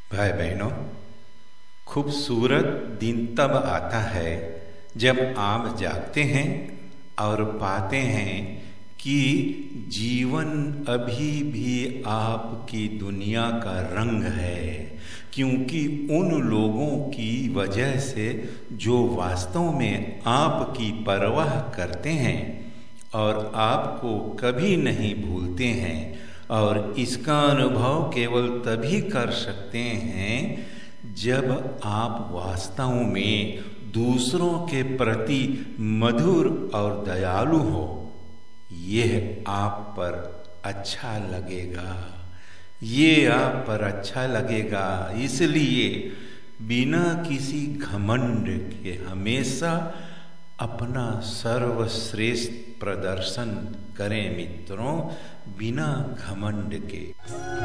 भाई बहनों, खूबसूरत दिन तब आता है जब आप जागते हैं और पाते हैं कि जीवन अभी भी आपकी दुनिया का रंग है, क्योंकि उन लोगों की वजह से जो वास्तव में आपकी परवाह करते हैं और आपको कभी नहीं भूलते हैं। और इसका अनुभव केवल तभी कर सकते हैं जब आप वास्तव में दूसरों के प्रति मधुर और दयालु हो। यह आप पर अच्छा लगेगा, ये आप पर अच्छा लगेगा। इसलिए बिना किसी घमंड के हमेशा अपना सर्वश्रेष्ठ प्रदर्शन करें मित्रों, बिना घमंड के।